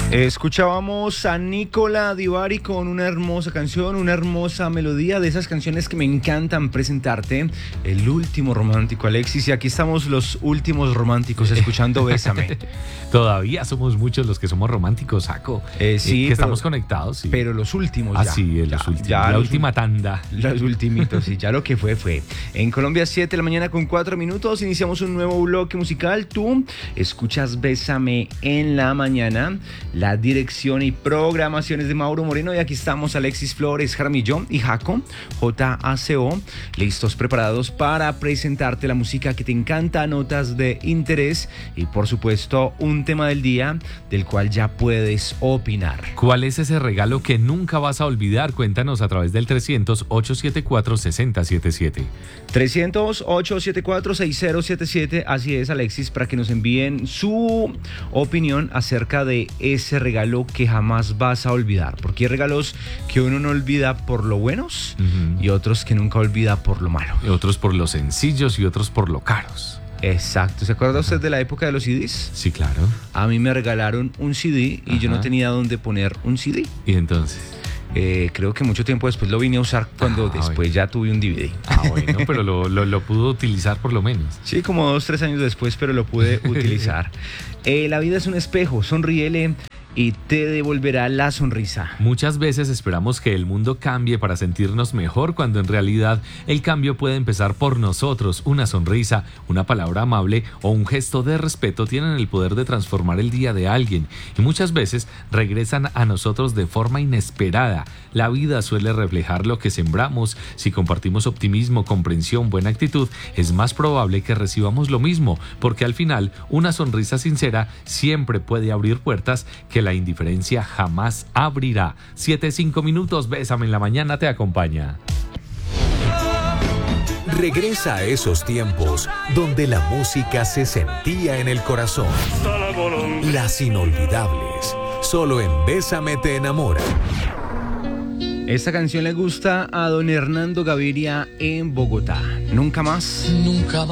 Escuchábamos a Nicola Di Bari con una hermosa canción, una hermosa melodía de esas canciones que me encantan presentarte. El último romántico, Alexis, y aquí estamos los últimos románticos escuchando Bésame. Todavía somos muchos los que somos románticos, Jaco. Sí, que estamos conectados. Sí. Pero los últimos ya. Sí, los últimos. La última tanda. Los ultimitos, y ya lo que fue. En Colombia, 7 de la mañana con 4 minutos, iniciamos un nuevo bloque musical. Tú escuchas Bésame en la mañana. La dirección y programaciones de Mauro Moreno, y aquí estamos Alexis Flores, Jaramillo y Jaco, JACO, listos, preparados para presentarte la música que te encanta, notas de interés y por supuesto un tema del día del cual ya puedes opinar. ¿Cuál es ese regalo que nunca vas a olvidar? Cuéntanos a través del 300-874-6077. 300-874-6077, así es, Alexis, para que nos envíen su opinión acerca de ese regalo que jamás vas a olvidar, porque hay regalos que uno no olvida por lo buenos y otros que nunca olvida por lo malo. Y otros por lo sencillos y otros por lo caros. Exacto. ¿Se acuerda usted de la época de los CDs? Sí, claro. A mí me regalaron un CD y yo no tenía dónde poner un CD. ¿Y entonces? Creo que mucho tiempo después lo vine a usar cuando después ya tuve un DVD. Bueno, pero lo pudo utilizar por lo menos. Sí, como 2-3 años después, pero lo pude utilizar. La vida es un espejo, sonríele y te devolverá la sonrisa. Muchas veces esperamos que el mundo cambie para sentirnos mejor, cuando en realidad el cambio puede empezar por nosotros. Una sonrisa, una palabra amable o un gesto de respeto tienen el poder de transformar el día de alguien, y muchas veces regresan a nosotros de forma inesperada. La vida suele reflejar lo que sembramos. Si compartimos optimismo, comprensión, buena actitud, es más probable que recibamos lo mismo, porque al final una sonrisa sincera siempre puede abrir puertas que la indiferencia jamás abrirá. 7-5 minutos, Bésame en la mañana te acompaña. Regresa a esos tiempos donde la música se sentía en el corazón. Las inolvidables. Solo en Bésame te enamora. Esta canción le gusta a don Hernando Gaviria en Bogotá. Nunca más.